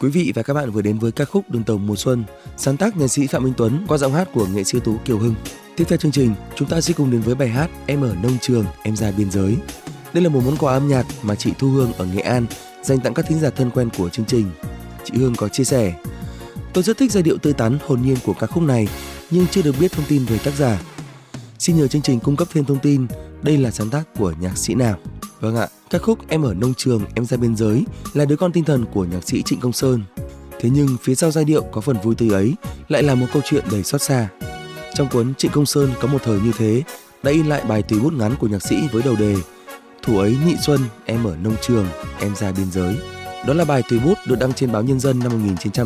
Quý vị và các bạn vừa đến với ca khúc Đường tàu mùa xuân, sáng tác nhạc sĩ Phạm Minh Tuấn qua giọng hát của nghệ sĩ ưu tú Kiều Hưng. Tiếp theo chương trình, chúng ta sẽ cùng đến với bài hát Em ở nông trường, em ra biên giới. Đây là một món quà âm nhạc mà chị Thu Hương ở Nghệ An dành tặng các thính giả thân quen của chương trình. Chị Hương có chia sẻ: tôi rất thích giai điệu tươi tắn, hồn nhiên của ca khúc này, nhưng chưa được biết thông tin về tác giả. Xin nhờ chương trình cung cấp thêm thông tin, đây là sáng tác của nhạc sĩ nào? Vâng ạ, ca khúc Em ở nông trường, em ra biên giới là đứa con tinh thần của nhạc sĩ Trịnh Công Sơn. Thế nhưng phía sau giai điệu có phần vui tươi ấy lại là một câu chuyện đầy xót xa. Trong cuốn Trịnh Công Sơn có một thời như thế đã in lại bài tùy bút ngắn của nhạc sĩ với đầu đề Thủ ấy nhị xuân, em ở nông trường, em ra biên giới. Đó là bài tùy bút được đăng trên báo Nhân dân năm 1900.